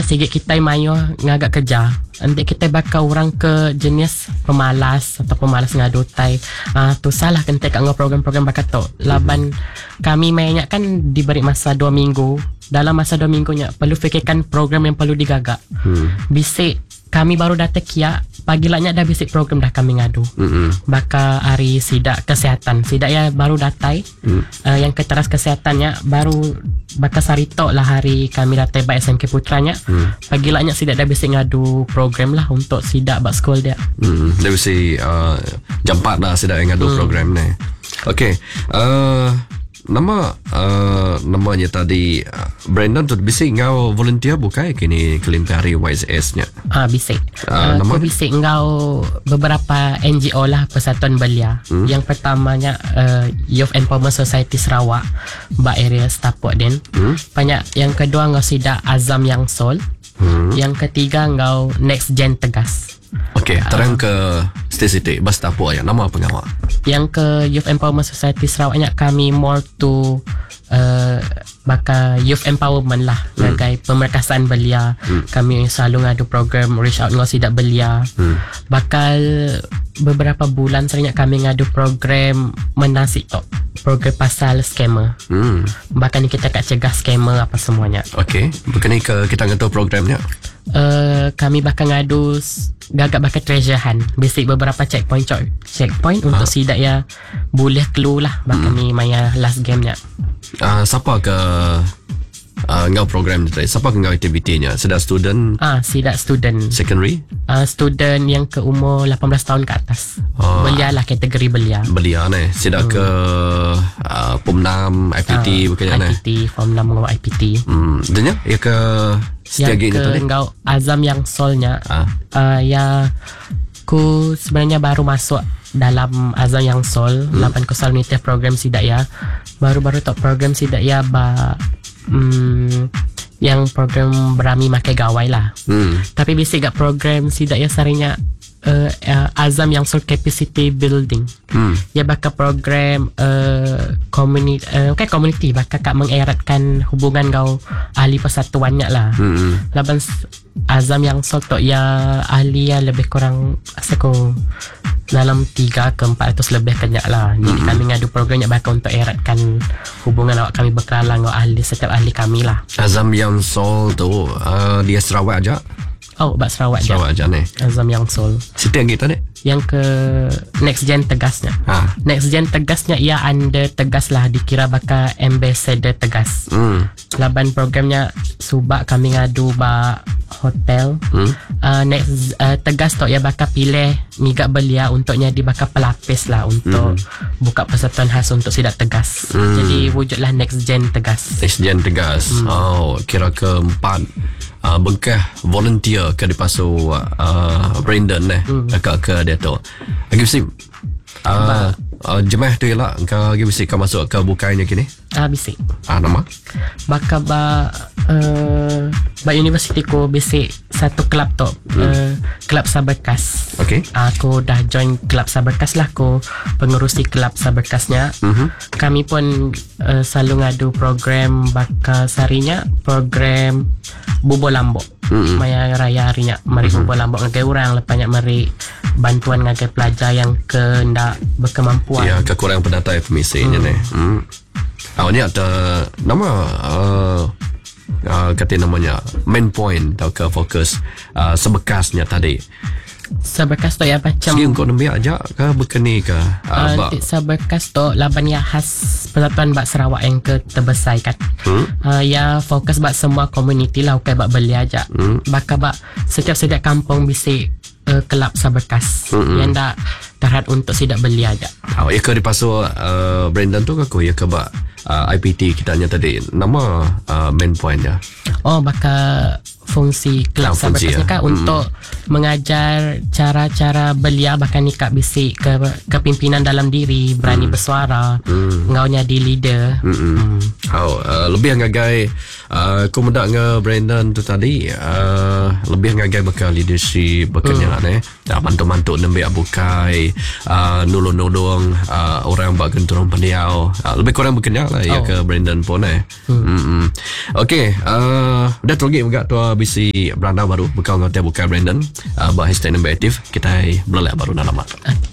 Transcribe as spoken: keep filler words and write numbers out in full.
sikit kita mayo ngagak kerja. Nanti kita bakal orang ke jenis pemalas atau pemalas ngadu tai. Ah tu salah kan tek ngau program-program bakat tu. Laban hmm. kami mainnya kan diberi masa dua minggu. Dalam masa dua minggunya perlu fikirkan program yang perlu digagak. Hmm. Bisik kami baru datang kia pagilanya dah bisik program dah kami ngadu. Mm-hmm. Baka hari sidak kesehatan. Sidak ya baru datai. Mm. Uh, yang keteras kesehatannya baru baka sarito lah hari kami datai ba S M K Putranya. Mm. Pagilanya sidak dah bisik ngadu program lah untuk sidak bak sekolah dia. Hmm. Dia bisik uh, jampat lah sidak yang ngadu mm. program ni. Okey. Uh, Nama uh, namanya tadi uh, Brandon tu bisik ngau volunteer bukan kini kelimpi hari Y S S-nya. Ah bisik. Uh, uh, nama aku bisik ngau beberapa N G O lah Persatuan Belia. Hmm? Yang pertamanya uh, Youth Empowerment Society Sarawak ba area Stapok din. Hmm? Banyak yang kedua ngau sidak Azam Yang Sol. Hmm? Yang ketiga ngau Next Gen Tegas. Okey, terang ke state-state bas Stapok ya. Nama apa ngawak? Yang ke Youth Empowerment Society Sarawaknya kami more to uh, baka youth empowerment lah. Hmm. Sebagai pemerkasaan belia. Hmm. Kami selalu ngadu program reach out ngau sidak belia. Hmm. Bakal beberapa bulan seringnya kami ngadu program menasik tok. Program pasal scammer. Hmm. Bahkan kita kat cegah scammer apa semuanya. Okey, bukan ke kita ngadu programnya. Uh, kami bakal ngadu gagak bakal treasure hunt. Basic beberapa checkpoint checkpoint ha. Untuk sidak ya boleh clue lah bakal hmm. ni maya last game nya. Uh, siapa ke uh, ngau program tu? Siapa ke ngau aktivitinya? Sidak student? Ah, sidak student. Secondary? Uh, student yang ke umur lapan belas tahun ke atas. Oh. Belia lah kategori belia. Belia ni. Sidak hmm. ke uh, Form enam I P T uh, bukannya ni? I P T, Form enam ngau I P T. Hmm. Denya? Ya ke yang ke ngau Azam Yang Solnya ah. uh, ya ku sebenarnya baru masuk dalam Azam Yang Sol. hmm. lapan ku selalu nitih program sidak ya baru-baru tak program sidak ya ba hmm, yang program berami makai gawai lah. hmm. Tapi bisik gak program sidak ya sarinya uh, uh, Azam Yang Sol capacity building. hmm. Ya baka program uh, community uh, okay, community baka kak mengeratkan hubungan kau ahli persatuannya lah. hmm. Laban Azam Yang Sol tu ya ahli ya lebih kurang asa ko dalam tiga ke empat ratus lebih kenyak lah. Jadi hmm. kami ngadu programnya baka untuk eratkan hubungan awak kami berkenalan dengan ahli setiap ahli kami lah. Azam Yang Sol tu uh, dia Sarawak aja. Oh, bak Sarawak, Sarawak aja ni. Azam Yang Sol. Situ yang kita ni? Yang ke Next Gen Tegasnya. Ha. Next Gen Tegasnya ia under Tegas lah, dikira bakal ambassador Tegas. Hmm. Laban programnya subak kami ngadu ba hotel. Hmm. Uh, next uh, Tegas tu ia bakal pilih migak belia untuknya di bakal pelapis lah untuk hmm. buka persatuan khas untuk sidak Tegas. Hmm. Jadi wujudlah Next Gen Tegas. Next Gen Tegas. Hmm. Oh, kira keempat. Uh, bengkah volunteer ke di pasu uh, Brandon eh hmm. ke ke dia tu lagi mesti uh, uh, jemaah tu ialah engkau lagi mesti kau masuk ke bukainya kini ah bisik ah nama baka ba uh, ba university ko bisik satu kelab tu hmm. uh, kelab Saberkas. okey aku dah join kelab Saberkas lah, aku pengurusi kelab Saberkasnya. mm-hmm. Kami pun uh, selalu ngadu program baka sarinya program Bubo Lambok. Mm-hmm. Maya raya harinya mari mm-hmm. Bubo Lambok ngagai orang lepasnya mari bantuan ngagai pelajar yang ke ndak berkemampuan. Ya, kekurangan pendataan informasinya mm. ni. Hmm. Oh, ni ada nama uh, uh, kata namanya main point atau ke fokus uh, sebekasnya tadi. Saberkas tu ya macam Siang kau nampak aja ke berkeni ke uh, Saberkas tu laban ya khas Persatuan Bak Sarawak yang ke terbesar kan. hmm? uh, Ya fokus bak semua komuniti lah, bukan bak beli aja. hmm? Baka bak setiap-setiap kampung bisik uh, kelab Saberkas hmm. yang dak terhad untuk sidak beli aja. Oh, ya ke di pasu uh, Brandon tu ke aku ya ke bak uh, I P T kita nya tadi nama uh, main point ya. Oh, baka fungsi kelab Saberkasnya kan hmm. untuk mengajar cara-cara belia, bahkan ni kak bisik ke kepimpinan dalam diri, berani hmm. bersuara, hmm. ngaunya di leader. hmm. Hmm. Oh, uh, lebih ngagai uh, aku mendak nge Brandon tu tadi uh, lebih ngagai bakal leadership bakanya hmm. eh tak mantu-mantu nembe bukai uh, nolong-nolong uh, orang bak genturong pendiau uh, lebih kurang bakanya lah. oh. Ya ke Brandon pun eh. hmm. hmm. Okey, uh, dah terlagi juga tu bisi beranda baru bukan ngote bukan Brandon uh, bah hashtag number aktif kita belak baru dalam mat